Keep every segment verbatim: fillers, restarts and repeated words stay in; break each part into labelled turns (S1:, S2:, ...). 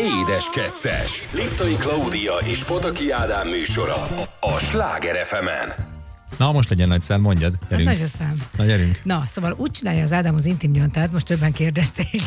S1: Édes Kettes. Liptai Klaudia és Pataki Ádám műsora a Sláger ef emen.
S2: Na, most legyen nagy szám, mondjad.
S3: Hát nagy a szám.
S2: Na, gyerünk.
S3: Na, szóval úgy csinálja az Ádám az intim gyantát, most többen kérdezték.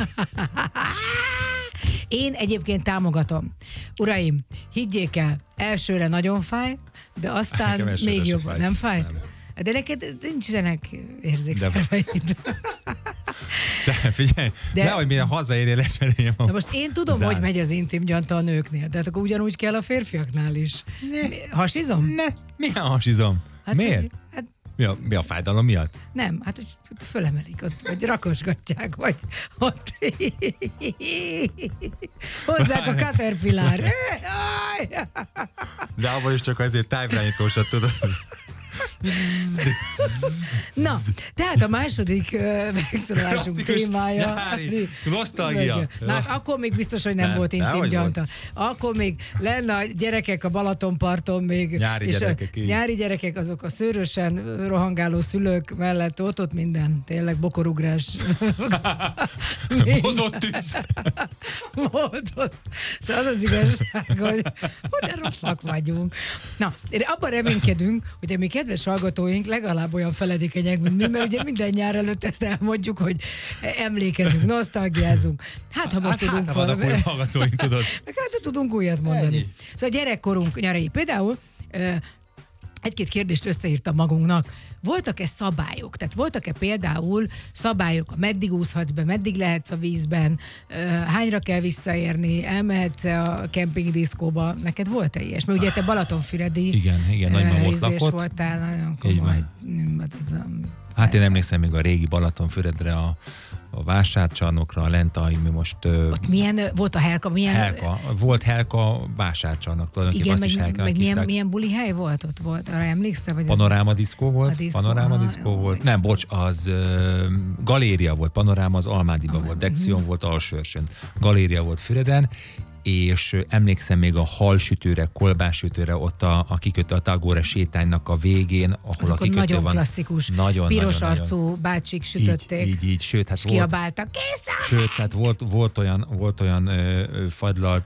S3: Én egyébként támogatom. Uraim, higgyék el, elsőre nagyon fáj, de aztán még jobban. Nem fáj? Nem. De neked nincsenek érzékszerveid.
S2: De figyelj,
S3: de,
S2: nehogy milyen hazaérjél lecseréljem.
S3: Na most én tudom, Zár. hogy megy az intim gyanta a nőknél, de hát akkor ugyanúgy kell a férfiaknál is. Ne. Hasizom?
S2: Ne. Milyen hasizom?
S3: Hát
S2: miért?
S3: Hogy, hát,
S2: mi, a, mi a fájdalom miatt?
S3: Nem, hát hogy fölemelik ott, vagy rakosgatják, vagy ott hozzák a Caterpillar.
S2: De abban is csak azért távirányítósat tudod.
S3: Na, tehát a második uh, megszólalásunk témája.
S2: Nyári, nosztalgia.
S3: Na, akkor még biztos, hogy nem, nem volt intim gyanta. Akkor még lenne a gyerekek a Balatonparton még.
S2: Nyári
S3: és
S2: gyerekek.
S3: A, nyári gyerekek, azok a szőrösen rohangáló szülők mellett ott, ott minden. Tényleg bokorugrás.
S2: Bozott tűz.
S3: Bozott. Szóval az az igazság, hogy hogy rosszak vagyunk. Na, abban reménykedünk, hogy a mi kedves hallgatóink legalább olyan feledékenyek, mint mi, mert ugye minden nyár előtt ezt elmondjuk, hogy emlékezünk, nosztalgiázunk. Hát, ha most
S2: hát,
S3: tudunk
S2: hát,
S3: valami...
S2: Hát, hallgatóink, tudod.
S3: Meg hát, ha tudunk újat mondani.
S2: Ennyi.
S3: Szóval gyerekkorunk nyarai. Például egy-két kérdést összeírtam magunknak. Voltak-e szabályok? Tehát voltak-e például szabályok, meddig úszhatsz be, meddig lehetsz a vízben, hányra kell visszaérni, elmehetsz a kempingdiszkóba? Neked volt-e ilyesmi? Ugye te Balatonfüredi
S2: igen, igen, nagymamám ott lakott.
S3: voltál, nagyon komoly.
S2: Hát én emlékszem még a régi Balatonfüredre, a, a vásárcsarnokra, a lent, ami most...
S3: Ott milyen, volt a Helka? Milyen...
S2: Helka. Volt Helka vásárcsarnok, tulajdonképpen azt
S3: meg,
S2: is Helka.
S3: meg milyen, milyen buli hely volt ott? Volt? Arra emlékszel? Vagy
S2: Panoráma diszkó volt.
S3: Diszkó,
S2: Panoráma
S3: aha,
S2: diszkó
S3: jó,
S2: volt. Nem, bocs, az uh, Galéria volt. Panoráma az Almádiban volt. Dexion volt Alsőrsön. Galéria volt Füreden. És emlékszem még a halsütőre, kolbássütőre, ott a, a kikötő, a Tagore sétánynak a végén, ahol
S3: azok
S2: a kikötő
S3: nagyon
S2: van.
S3: klasszikus,
S2: nagyon,
S3: piros
S2: nagyon,
S3: arcú
S2: nagyon.
S3: bácsik sütötték.
S2: Így, így, így. Sőt, hát
S3: és
S2: volt,
S3: kiabáltak, készen!
S2: Sőt, hát volt, volt olyan, volt olyan ö, ö, fagylalt